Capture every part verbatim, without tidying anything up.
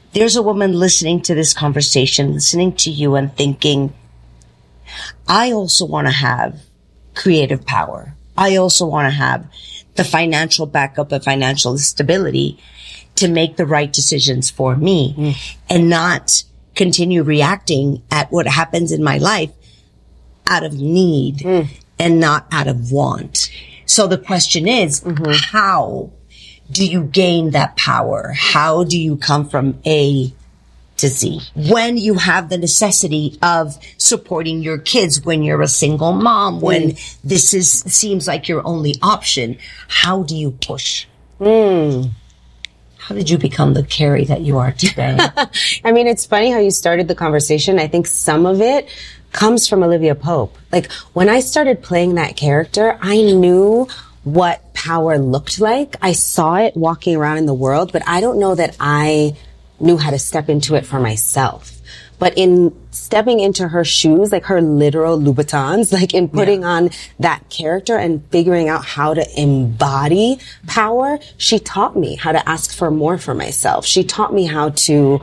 there's a woman listening to this conversation, listening to you and thinking, I also want to have creative power. I also want to have the financial backup and financial stability to make the right decisions for me mm. and not continue reacting at what happens in my life out of need mm. and not out of want. So the question is, mm-hmm. how do you gain that power? How do you come from A to Z? When you have the necessity of supporting your kids, when you're a single mom, when mm. this is seems like your only option, how do you push? Mm. How did you become the Carrie that you are today? I mean, it's funny how you started the conversation. I think some of it comes from Olivia Pope. Like, when I started playing that character, I knew what power looked like. I saw it walking around in the world, but I don't know that I knew how to step into it for myself. But in stepping into her shoes, like her literal Louboutins, like in putting yeah. on that character and figuring out how to embody power, she taught me how to ask for more for myself. She taught me how to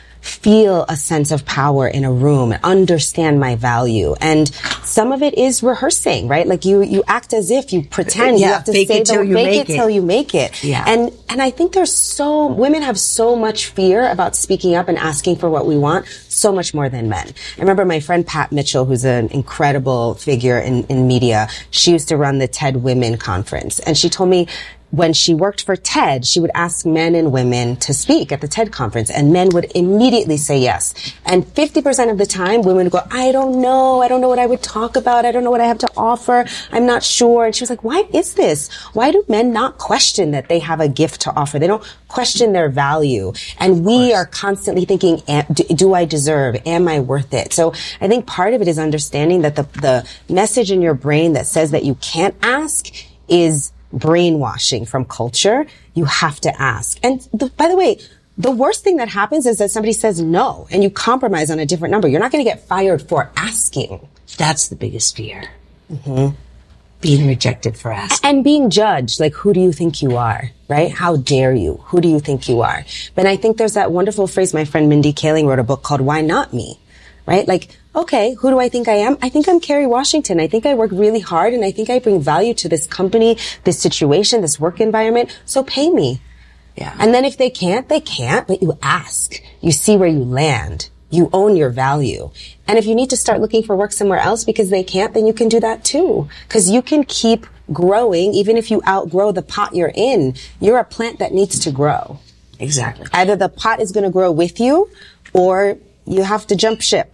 feel a sense of power in a room, understand my value. And some of it is rehearsing, right? Like you, you act as if you pretend. Yeah, you have to fake say it till the, you fake make it it. till you make it. Yeah. And, and I think there's so, women have so much fear about speaking up and asking for what we want, so much more than men. I remember my friend Pat Mitchell, who's an incredible figure in, in media. She used to run the TED Women Conference. And she told me, when she worked for TED, she would ask men and women to speak at the TED conference, and men would immediately say yes. And fifty percent of the time, women would go, I don't know. I don't know what I would talk about. I don't know what I have to offer. I'm not sure. And she was like, why is this? Why do men not question that they have a gift to offer? They don't question their value. And we are constantly thinking, do I deserve? Am I worth it? So I think part of it is understanding that the, the message in your brain that says that you can't ask is brainwashing from culture. You have to ask. And the, by the way, the worst thing that happens is that somebody says no and you compromise on a different number. You're not going to get fired for asking. That's the biggest fear. Mm-hmm. Being rejected for asking. And being judged. Like, who do you think you are? Right? How dare you? Who do you think you are? But I think there's that wonderful phrase. My friend Mindy Kaling wrote a book called Why Not Me? Right? Like, okay, who do I think I am? I think I'm Kerry Washington. I think I work really hard and I think I bring value to this company, this situation, this work environment. So pay me. Yeah. And then if they can't, they can't, but you ask. You see where you land. You own your value. And if you need to start looking for work somewhere else because they can't, then you can do that too. Because you can keep growing even if you outgrow the pot you're in. You're a plant that needs to grow. Exactly. Either the pot is going to grow with you or you have to jump ship.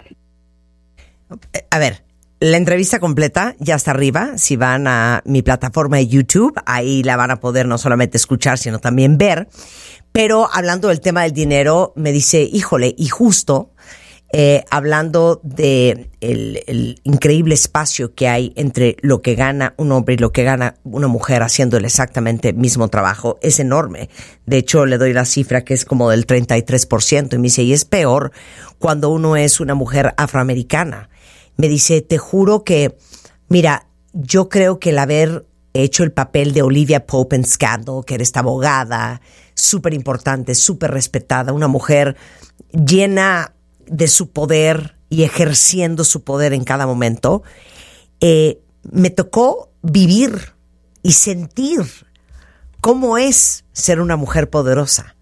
A ver, la entrevista completa ya está arriba. Si van a mi plataforma de YouTube, ahí la van a poder no solamente escuchar, sino también ver. Pero hablando del tema del dinero, me dice, híjole, y justo eh, hablando de el, el increíble espacio que hay entre lo que gana un hombre y lo que gana una mujer haciendo el exactamente mismo trabajo, es enorme. De hecho, le doy la cifra que es como del treinta y tres por ciento. Y me dice, y es peor cuando uno es una mujer afroamericana. Me dice, te juro que, mira, yo creo que el haber hecho el papel de Olivia Pope en Scandal, que era esta abogada súper importante, súper respetada, una mujer llena de su poder y ejerciendo su poder en cada momento, eh, me tocó vivir y sentir cómo es ser una mujer poderosa.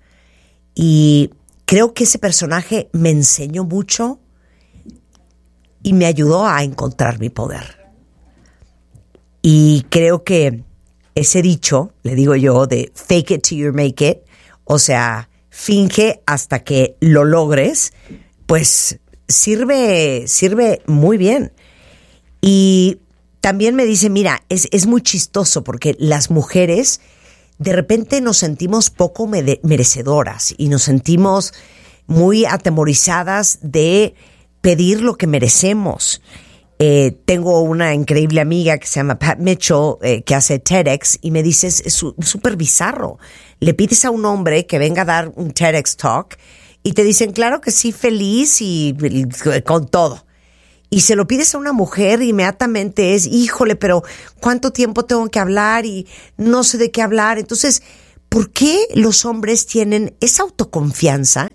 Y creo que ese personaje me enseñó mucho y me ayudó a encontrar mi poder. Y creo que ese dicho, le digo yo, de fake it till you make it, o sea, finge hasta que lo logres, pues sirve, sirve muy bien. Y también me dice, mira, es, es muy chistoso porque las mujeres de repente nos sentimos poco merecedoras y nos sentimos muy atemorizadas de pedir lo que merecemos. Eh, tengo una increíble amiga que se llama Pat Mitchell, eh, que hace TEDx, y me dice, es súper bizarro. Le pides a un hombre que venga a dar un TEDx Talk y te dicen, claro que sí, feliz y, y con todo. Y se lo pides a una mujer, inmediatamente es, híjole, pero ¿cuánto tiempo tengo que hablar? Y no sé de qué hablar. Entonces, ¿por qué los hombres tienen esa autoconfianza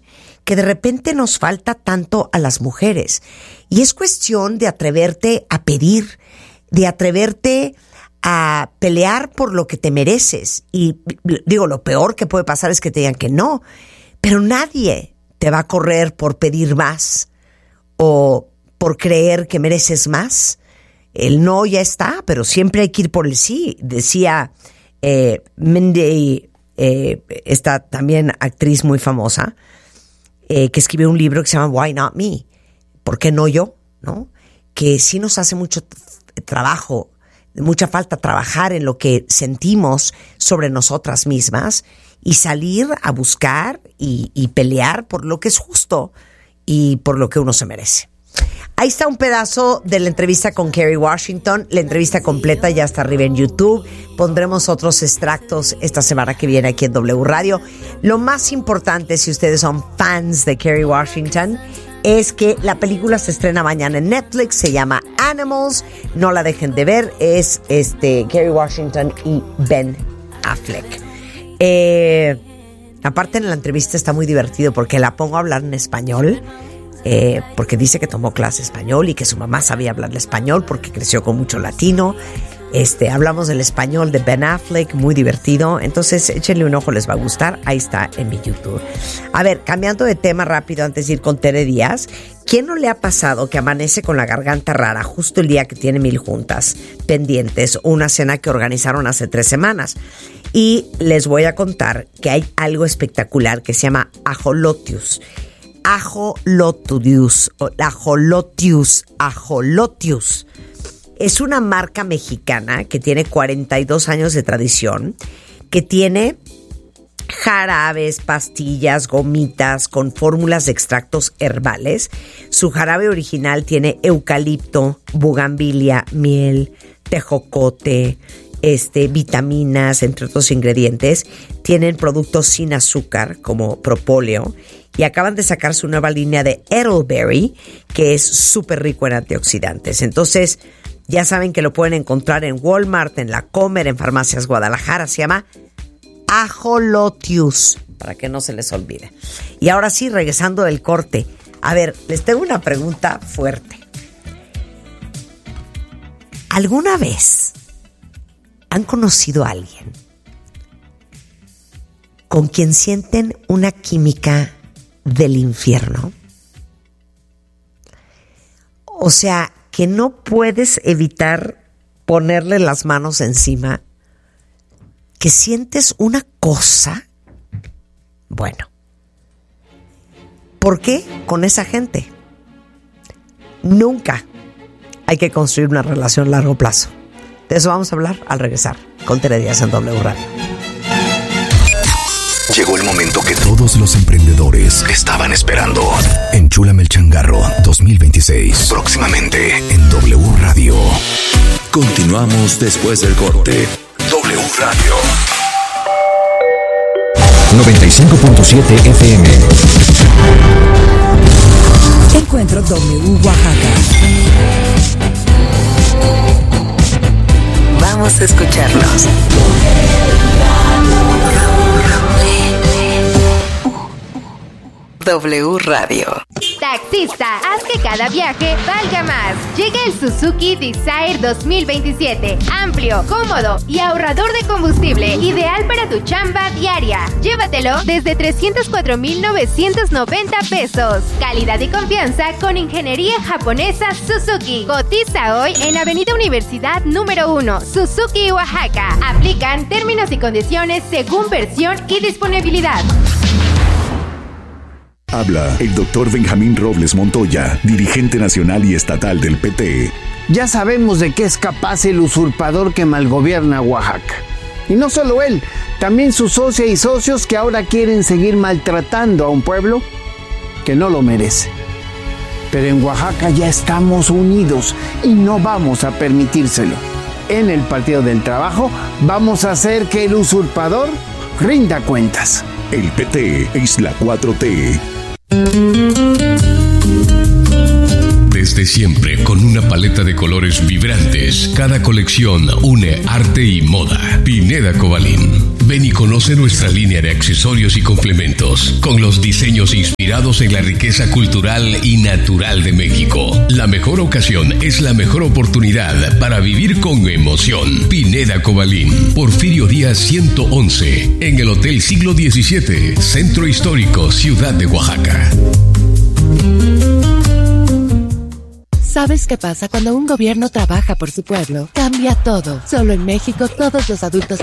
que de repente nos falta tanto a las mujeres. Y es cuestión de atreverte a pedir, de atreverte a pelear por lo que te mereces. Y digo, lo peor que puede pasar es que te digan que no, pero nadie te va a correr por pedir más o por creer que mereces más. El no ya está, pero siempre hay que ir por el sí. Decía eh, Mindy, eh, esta también actriz muy famosa, eh, que escribió un libro que se llama Why Not Me? ¿Por qué no yo? ¿No? Que sí nos hace mucho t- trabajo, mucha falta trabajar en lo que sentimos sobre nosotras mismas y salir a buscar y, y pelear por lo que es justo y por lo que uno se merece. Ahí está un pedazo de la entrevista con Kerry Washington. La entrevista completa ya está arriba en YouTube. Pondremos otros extractos esta semana que viene aquí en W Radio. Lo más importante, si ustedes son fans de Kerry Washington, es que la película se estrena mañana en Netflix. Se llama Animals. No la dejen de ver. Es este Kerry Washington y Ben Affleck. Eh, aparte, en la entrevista está muy divertido porque la pongo a hablar en español. Eh, porque dice que tomó clase español y que su mamá sabía hablarle español porque creció con mucho latino. Este, hablamos del español de Ben Affleck, muy divertido. Entonces, échenle un ojo, les va a gustar. Ahí está en mi YouTube. A ver, cambiando de tema rápido antes de ir con Tere Díaz. ¿Quién no le ha pasado que amanece con la garganta rara justo el día que tiene mil juntas pendientes? Una cena que organizaron hace tres semanas. Y les voy a contar que hay algo espectacular que se llama ajolotius. Ajolotius, ajolotius, ajolotius. Es una marca mexicana que tiene cuarenta y dos años de tradición, que tiene jarabes, pastillas, gomitas con fórmulas de extractos herbales. Su jarabe original tiene eucalipto, bugambilia, miel, tejocote, este, vitaminas, entre otros ingredientes. Tienen productos sin azúcar como propóleo. Y acaban de sacar su nueva línea de Edelberry, que es súper rico en antioxidantes. Entonces, ya saben que lo pueden encontrar en Walmart, en La Comer, en Farmacias Guadalajara. Se llama Ajolotius, para que no se les olvide. Y ahora sí, regresando del corte. A ver, les tengo una pregunta fuerte. ¿Alguna vez han conocido a alguien con quien sienten una química del infierno? O sea, que no puedes evitar ponerle las manos encima, que sientes una cosa. Bueno, ¿por qué con esa gente? Nunca hay que construir una relación a largo plazo. De eso vamos a hablar al regresar con Tere Díaz en W Radio. Llegó el momento que todos los emprendedores estaban esperando. Enchúlame el changarro dos mil veintiséis. Próximamente en W Radio. Continuamos después del corte. W Radio. noventa y cinco punto siete F M. Encuentro W Oaxaca. Vamos a escucharnos. W Radio. Taxista, haz que cada viaje valga más. Llega el Suzuki Desire dos mil veintisiete. Amplio, cómodo y ahorrador de combustible. Ideal para tu chamba diaria. Llévatelo desde trescientos cuatro mil novecientos noventa pesos. Calidad y confianza con ingeniería japonesa Suzuki. Cotiza hoy en Avenida Universidad número uno, Suzuki, Oaxaca. Aplican términos y condiciones según versión y disponibilidad. Habla el doctor Benjamín Robles Montoya, dirigente nacional y estatal del P T. Ya sabemos de qué es capaz el usurpador que malgobierna Oaxaca. Y no solo él, también su socia y socios que ahora quieren seguir maltratando a un pueblo que no lo merece. Pero en Oaxaca ya estamos unidos y no vamos a permitírselo. En el Partido del Trabajo vamos a hacer que el usurpador rinda cuentas. El P T es la cuatro T. Desde siempre, con una paleta de colores vibrantes, cada colección une arte y moda. Pineda Cobalín. Ven y conoce nuestra línea de accesorios y complementos, con los diseños inspirados en la riqueza cultural y natural de México. La mejor ocasión es la mejor oportunidad para vivir con emoción. Pineda Cobalín, Porfirio Díaz ciento once, en el Hotel Siglo diecisiete, Centro Histórico, Ciudad de Oaxaca. ¿Sabes qué pasa cuando un gobierno trabaja por su pueblo? Cambia todo. Solo en México todos los adultos